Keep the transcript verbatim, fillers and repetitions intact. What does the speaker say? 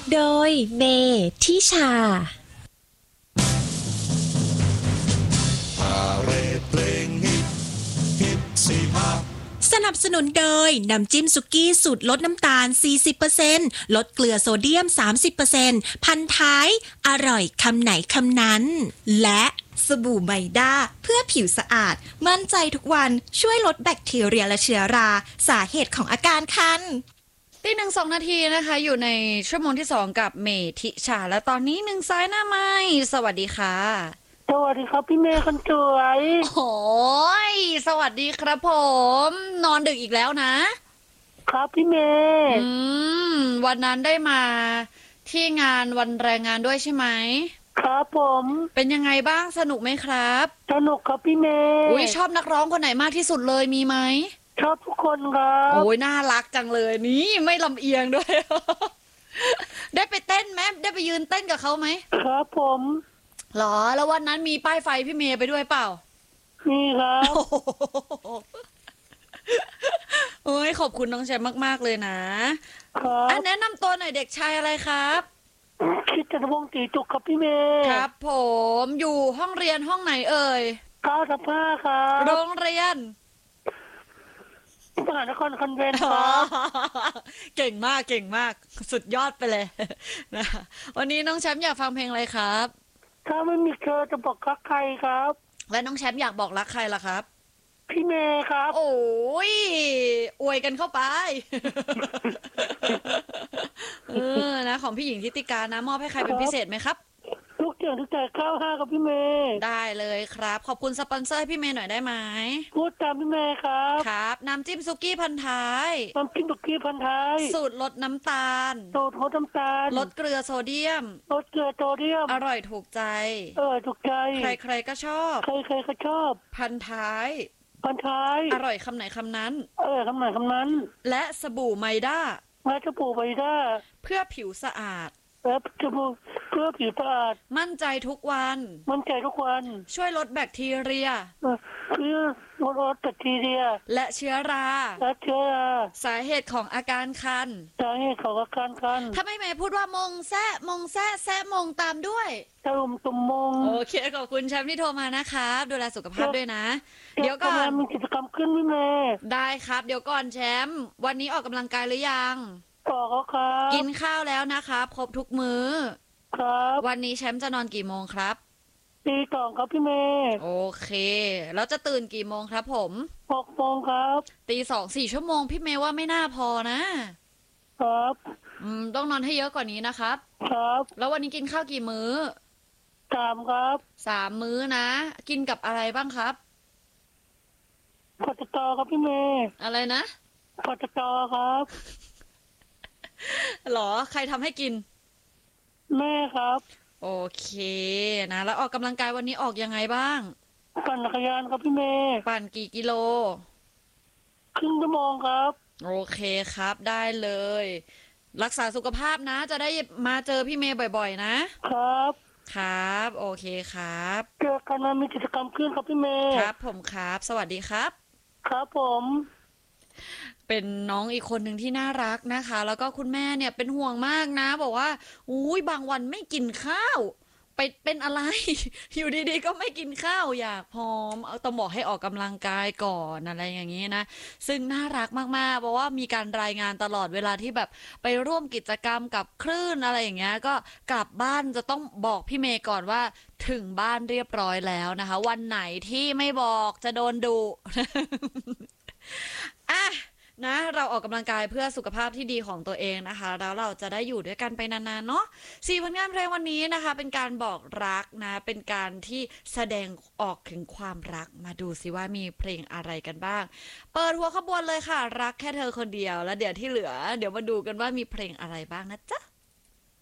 โดยเมทิชาสนับสนุนโดยน้ำจิ้มสุกี้สูตรลดน้ำตาล สี่สิบเปอร์เซ็นต์ ลดเกลือโซเดียม สามสิบเปอร์เซ็นต์ พันท้ายอร่อยคำไหนคำนั้นและสบู่ไมด้าเพื่อผิวสะอาดมั่นใจทุกวันช่วยลดแบคทีเรียและเชื้อราสาเหตุของอาการคันตีหนึ่งสองนาทีนะคะอยู่ในชั่วโมงที่สองกับเมทิชาและตอนนี้หนึ่งซ้ายหน้าไม้สวัสดีค่ะสวัสดีครับพี่เมย์คนสวยโอ้ยสวัสดีครับผมนอนดึกอีกแล้วนะครับพี่เมย์อืมวันนั้นได้มาที่งานวันแรงงานด้วยใช่ไหมครับผมเป็นยังไงบ้างสนุกไหมครับสนุกครับพี่เมย์อุ้ยชอบนักร้องคนไหนมากที่สุดเลยมีไหมชอบทุกคนครับโอ้ยน่ารักจังเลยนี่ไม่ลำเอียงด้วย ได้ไปเต้นไหมได้ไปยืนเต้นกับเขาไหมครับผมหรอแล้ววันนั้นมีป้ายไฟพี่เมย์ไปด้วยเปล่ามีครับโอ้ยขอบคุณน้องแชมป์มากๆเลยนะครับอันแนะนำตัวหน่อยเด็กชายอะไรครับคิดจะวงตีจุกครับพี่เมย์ครับผมอยู่ห้องเรียนห้องไหนเอ่ยเก้าสิบห้าครับโรงเรียนมหานครคอนเวนต์ครับเก่งมากเก่งมากสุดยอดไปเลยนะวันนี้น้องแชมป์อยากฟังเพลงอะไรครับถ้าไม่มีเธอจะบอกรักใครครับและน้องแชมป์อยากบอกรักใครล่ะครับพี่เมย์ครับโอ้ยอวยกันเข้าไปเออนะของพี่หญิงทิติการนะมอบให้ใครเป็นพิเศษไหมครับทุกอย่างทุกใจเข้าห้ากับพี่เมย์ได้เลยครับขอบคุณสปอนเซอร์ให้พี่เมย์หน่อยได้ไหมพูดตามพี่เมย์ครับครับน้ำจิ้มซุกี้พันท้ายน้ำจิ้มซุกี้พันท้ายสูตรลดน้ำตาลสูตรลดน้ำตาลลดเกลือโซเดียมลดเกลือโซเดียมอร่อยถูกใจเออถูกใจใครๆก็ชอบใครๆก็ชอบพันท้ายพันท้ายอร่อยคำไหนคำนั้นเออคำไหนคำนั้นและสบู่ไมด้าและสบู่ไมด้าเพื่อผิวสะอาดและสบู่เพื่อผิวสะอาดมั่นใจทุกวันมั่นใจทุกวันช่วยลดแบคทีเรียเพื่อลดแบคทีเรียและเชื้อราและเชื้อราสาเหตุของอาการคันสาเหตุของอาการคันถ้าไม่แม่พูดว่ามงแซะมงแซะแซะมงตามด้วยตุ่มตุ่มมงโอเคขอบคุณแชมป์ที่โทรมานะครับดูแลสุขภาพด้วยนะเดี๋ยวก่อนมีกิจกรรมขึ้นพี่เมย์ได้ครับเดี๋ยวก่อนแชมป์วันนี้ออกกำลังกายหรือยังออกแล้วครับกินข้าวแล้วนะครับครบทุกมื้อครับวันนี้แชมป์จะนอนกี่โมงครับตีสองครับพี่เมย์โอเคแล้วจะตื่นกี่โมงครับผมหกโมงครับตีสองสี่ชั่วโมงพี่เมย์ว่าไม่น่าพอนะครับอืมต้องนอนให้เยอะกว่านี้นะครับครับแล้ววันนี้กินข้าวกี่มื้อสามครับสามมื้อนะกินกับอะไรบ้างครับผัดตอครับพี่เมย์อะไรนะผัดตอครับหรอใครทำให้กินแม่ครับโอเคนะแล้วออกกำลังกายวันนี้ออกยังไงบ้างปั่นจักรยานครับพี่เมย์ปั่นกี่กิโลครึ่งชั่วโมงครับโอเคครับได้เลยรักษาสุขภาพนะจะได้มาเจอพี่เมย์บ่อยๆนะครับครับโอเคครับเจอกันนะมีกิจกรรมขึ้นครับพี่เมย์ครับผมครับสวัสดีครับครับผมเป็นน้องอีกคนหนึ่งที่น่ารักนะคะแล้วก็คุณแม่เนี่ยเป็นห่วงมากนะบอกว่าอุ้ยบางวันไม่กินข้าวไปเป็นอะไร อยู่ดีๆก็ไม่กินข้าวอยากผอมเอาต้องบอกให้ออกกำลังกายก่อนอะไรอย่างนี้นะซึ่งน่ารักมากๆเพราะว่ามีการรายงานตลอดเวลาที่แบบไปร่วมกิจกรรมกับคลื่นอะไรอย่างเงี้ยก็กลับบ้านจะต้องบอกพี่เมย์ก่อนว่าถึงบ้านเรียบร้อยแล้วนะคะวันไหนที่ไม่บอกจะโดนดุ อ่ะนะเราออกกำลังกายเพื่อสุขภาพที่ดีของตัวเองนะคะแล้วเราจะได้อยู่ด้วยกันไปนานๆเนาะสี่ผลงานเพลงวันนี้นะคะเป็นการบอกรักนะเป็นการที่แสดงออกถึงความรักมาดูสิว่ามีเพลงอะไรกันบ้างเปิดหัวขบวนเลยค่ะรักแค่เธอคนเดียวแล้วเดี๋ยวที่เหลือเดี๋ยวมาดูกันว่ามีเพลงอะไรบ้างนะจ๊ะ